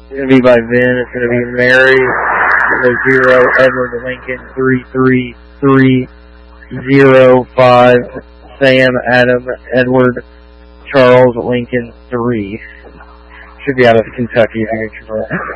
It's going to be by Vin. It's going to be Mary 0, Edward Lincoln 33305, Sam Adam Edward Charles Lincoln 3. Should be out of Kentucky if you get your